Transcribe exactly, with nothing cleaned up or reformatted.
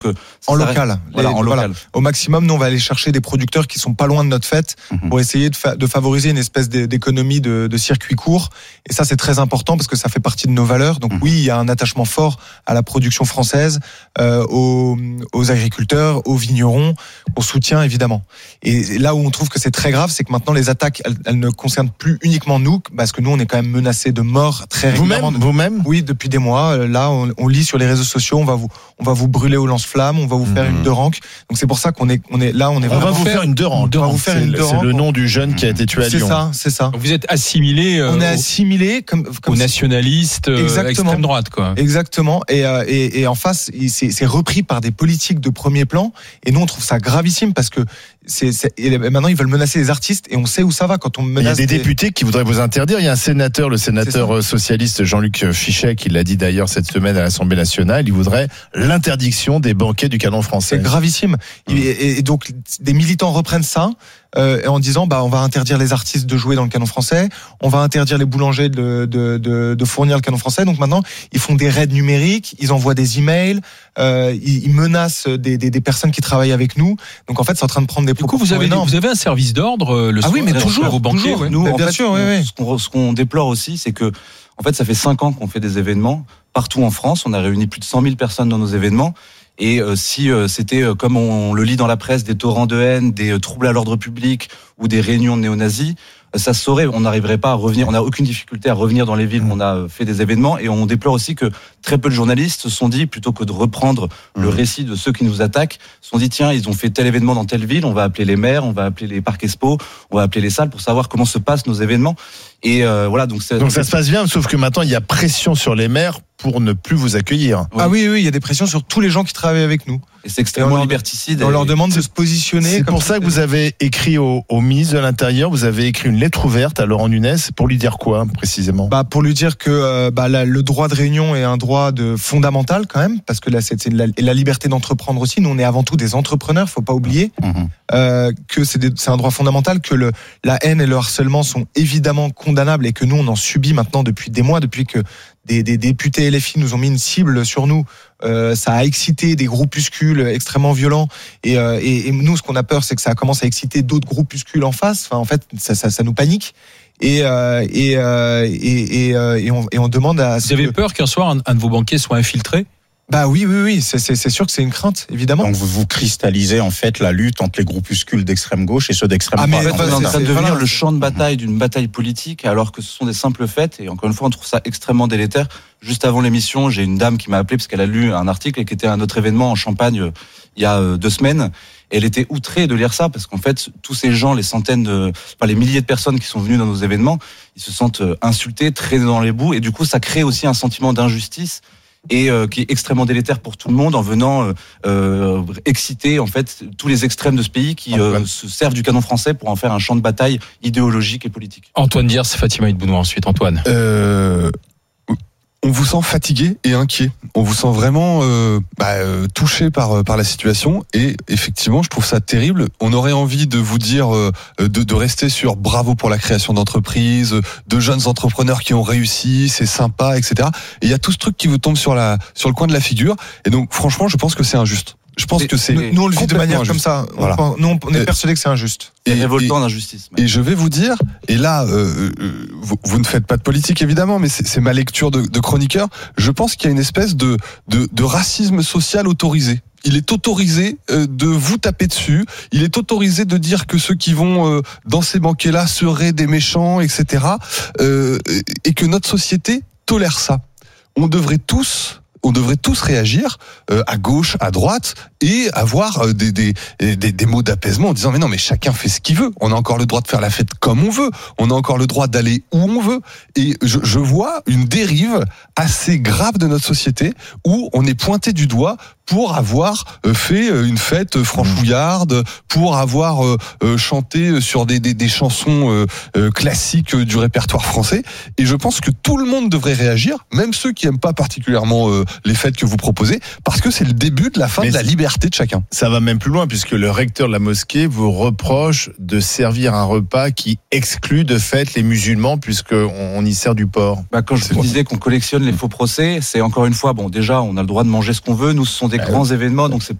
Que en local, voilà, les, en local. Voilà. Au maximum, nous on va aller chercher des producteurs qui sont pas loin de notre fête mmh. pour essayer de, fa- de favoriser une espèce d'économie de, de circuit court. Et ça, c'est très important parce que ça fait partie de nos valeurs. Donc mmh. oui, il y a un attachement fort à la production française, euh, aux, aux agriculteurs, aux vignerons, qu'on soutient évidemment. Et là où on trouve que c'est très grave, c'est que maintenant les attaques, elles, elles ne concernent plus uniquement nous, parce que nous on est quand même menacés de mort très régulièrement. Vous-même, vous-même ? Oui, depuis des mois. Là, on, on lit sur les réseaux sociaux, on va vous, on va vous brûler au lance-flamme, on va vous faire mmh. une deux-ranques. Donc c'est pour ça qu'on est, on est là, on est. On va vous faire une deux-ranques. On va vous faire une deux-ranques. C'est le nom du jeune qui a été tué à Lyon. C'est ça, c'est ça. Donc vous êtes assimilé. Euh, on est assimilé comme, comme aux nationalistes euh, extrême droite, quoi. Exactement. Et, euh, et, et en face, c'est, c'est repris par des politiques de premier plan. Et nous, on trouve ça gravissime parce que c'est, c'est et maintenant ils veulent menacer les artistes et on sait où ça va quand on menace. Il y a des, des députés qui voudraient vous interdire. Il y a un sénateur, le sénateur socialiste Jean-Luc Fichet, qui l'a dit d'ailleurs cette semaine à l'Assemblée nationale. Il voudrait l'interdiction des banquets du canon français. C'est gravissime. Mmh. Et, et donc des militants reprennent ça. Euh, en disant bah on va interdire les artistes de jouer dans le canon français, on va interdire les boulangers de de de, de fournir le canon français. Donc maintenant ils font des raids numériques, ils envoient des emails, euh, ils, ils menacent des, des des personnes qui travaillent avec nous. Donc en fait c'est en train de prendre des proportions. Du coup vous avez énormes. vous avez un service d'ordre le ah soir. Oui mais toujours vos banquiers, toujours. Ouais. Nous bah, en bien fait, sûr, oui, oui. Ce qu'on ce qu'on déplore aussi c'est que en fait ça fait cinq ans qu'on fait des événements partout en France. On a réuni plus de cent mille personnes dans nos événements. Et euh, si euh, c'était, euh, comme on le lit dans la presse, des torrents de haine, des euh, troubles à l'ordre public ou des réunions de néo-nazis, euh, ça se saurait, on n'arriverait pas à revenir, on n'a aucune difficulté à revenir dans les villes où on a fait des événements. Et on déplore aussi que très peu de journalistes se sont dit, plutôt que de reprendre mmh. le récit de ceux qui nous attaquent, se sont dit, tiens, ils ont fait tel événement dans telle ville, on va appeler les maires, on va appeler les parcs expo, on va appeler les salles pour savoir comment se passent nos événements. Et euh, voilà, donc, c'est, donc ça se passe bien, sauf que maintenant il y a pression sur les maires pour ne plus vous accueillir. Ah oui, oui, il y a des pressions sur tous les gens qui travaillent avec nous. Et c'est extrêmement et liberticide. On leur demande de se positionner. C'est comme pour ça que vous avez écrit au, au ministre de l'Intérieur, vous avez écrit une lettre ouverte à Laurent Nunez pour lui dire quoi précisément ? Bah pour lui dire que euh, bah, la, le droit de réunion est un droit de fondamental quand même, parce que là c'est, c'est la, la liberté d'entreprendre aussi. Nous on est avant tout des entrepreneurs, faut pas oublier mmh. euh, que c'est, des, c'est un droit fondamental, que le, la haine et le harcèlement sont évidemment condamnables et que nous on en subit maintenant depuis des mois, depuis que Des, des députés L F I nous ont mis une cible sur nous. Euh, ça a excité des groupuscules extrêmement violents. Et, euh, et, et nous, ce qu'on a peur, c'est que ça commence à exciter d'autres groupuscules en face. Enfin, en fait, ça, ça, ça nous panique. Et, euh, et, euh, et, et, euh, et, on, et on demande à... Vous avez que... peur qu'un soir, un, un de vos banquiers soit infiltré ? Bah oui, oui, oui, c'est, c'est, c'est sûr que c'est une crainte, évidemment. Donc vous vous cristallisez en fait la lutte entre les groupuscules d'extrême gauche et ceux d'extrême ah, droite. Mais on est en train de devenir voilà. le champ de bataille d'une bataille politique, alors que ce sont des simples faits. Et encore une fois, on trouve ça extrêmement délétère. Juste avant l'émission, j'ai une dame qui m'a appelé parce qu'elle a lu un article qui était à notre événement en Champagne euh, il y a euh, deux semaines. Et elle était outrée de lire ça parce qu'en fait, tous ces gens, les centaines de, enfin les milliers de personnes qui sont venues dans nos événements, ils se sentent euh, insultés, traînés dans les boues, et du coup, ça crée aussi un sentiment d'injustice. Et euh, qui est extrêmement délétère pour tout le monde en venant euh, euh, exciter en fait tous les extrêmes de ce pays qui euh, se servent du canon français pour en faire un champ de bataille idéologique et politique. Antoine Diers, Fatima Idbounoua ensuite. Antoine. Euh... On vous sent fatigué et inquiet. On vous sent vraiment euh, bah, euh, touché par par la situation et effectivement, je trouve ça terrible. On aurait envie de vous dire euh, de, de rester sur bravo pour la création d'entreprises, de jeunes entrepreneurs qui ont réussi, c'est sympa, et cetera. Et il y a tout ce truc qui vous tombe sur la sur le coin de la figure. Et donc, franchement, je pense que c'est injuste. Je pense et que c'est nous on le vit de manière injuste. comme ça. Voilà. On, nous on est persuadé que c'est injuste. C'est et, révoltant et, d'injustice. Et je vais vous dire, et là, euh, euh, vous, vous ne faites pas de politique évidemment, mais c'est, c'est ma lecture de, de chroniqueur. Je pense qu'il y a une espèce de, de, de racisme social autorisé. Il est autorisé euh, de vous taper dessus. Il est autorisé de dire que ceux qui vont euh, dans ces banquets-là seraient des méchants, et cetera. Euh, et que notre société tolère ça. On devrait tous on devrait tous réagir euh, à gauche, à droite, et avoir euh, des, des, des, des mots d'apaisement en disant mais non, mais chacun fait ce qu'il veut. On a encore le droit de faire la fête comme on veut. On a encore le droit d'aller où on veut. Et je, je vois une dérive assez grave de notre société où on est pointé du doigt pour avoir fait une fête franchouillarde, pour avoir chanté sur des, des, des chansons classiques du répertoire français. Et je pense que tout le monde devrait réagir, même ceux qui n'aiment pas particulièrement les fêtes que vous proposez, parce que c'est le début de la fin Mais de la liberté de chacun. Ça va même plus loin, puisque le recteur de la mosquée vous reproche de servir un repas qui exclut de fait les musulmans, puisqu'on y sert du porc. Bah, quand je vous disais qu'on collectionne les faux procès, c'est encore une fois, bon, déjà, on a le droit de manger ce qu'on veut. Nous, ce sont des grands événements, donc c'est